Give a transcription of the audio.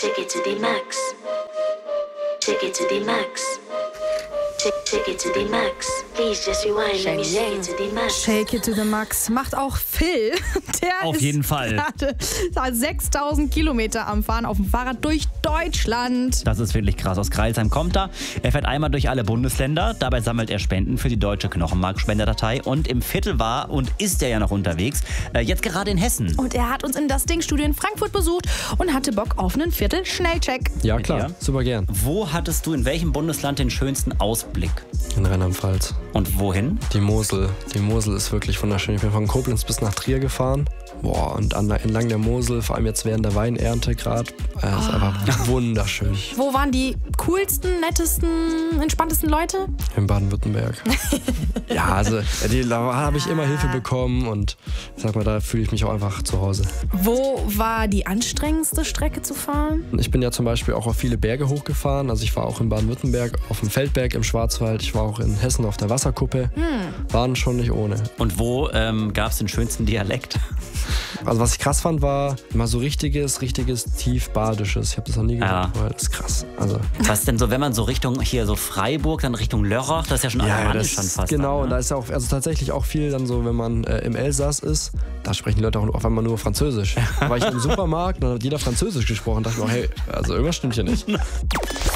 Take it to the max. Take it to the max. Take it to the max. Please just rewind. Let me shake it to the max. Shake it to the max. Macht auch Phil. Der Auf ist jeden Fall. gerade 6000 Kilometer am Fahren auf dem Fahrrad durch Deutschland. Das ist wirklich krass. Aus Crailsheim kommt er. Er fährt einmal durch alle Bundesländer. Dabei sammelt er Spenden für die Deutsche Knochenmarkspenderdatei. Und im Viertel war und ist er ja noch unterwegs. Jetzt gerade in Hessen. Und er hat uns in das Ding-Studio in Frankfurt besucht und hatte Bock auf einen Viertel-Schnellcheck. Ja, Mit klar. dir? Super gern. Wo hattest du in welchem Bundesland den schönsten Ausblick? In Rheinland-Pfalz. Und wohin? Die Mosel. Die Mosel ist wirklich wunderschön. Ich bin von Koblenz bis nach Trier gefahren. Boah, und entlang der Mosel, vor allem jetzt während der Weinernte gerade, ist einfach wunderschön. Wo waren die coolsten, nettesten, entspanntesten Leute? In Baden-Württemberg. Ja, also da habe ich immer Hilfe bekommen und ich sag mal, da fühle ich mich auch einfach zu Hause. Wo war die anstrengendste Strecke zu fahren? Ich bin ja zum Beispiel auch auf viele Berge hochgefahren. Also ich war auch in Baden-Württemberg auf dem Feldberg im Schwarzwald. Ich war auch in Hessen auf der Wasserkuppe. Waren schon nicht ohne. Und wo gab es den schönsten Dialekt? Also was ich krass fand, war mal so richtiges tief-badisches. Ich habe das noch nie gehört, aber das ist krass. Also, Was denn so, wenn man so Richtung hier so Freiburg, dann Richtung Lörrach, das ist ja schon alemannisch schon fast. genau, dann, und da ist ja auch also tatsächlich auch viel dann so, wenn man im Elsass ist, da sprechen die Leute auch auf einmal nur Französisch. Da war ich im Supermarkt und dann hat jeder Französisch gesprochen und dachte mir, hey, also irgendwas stimmt hier nicht.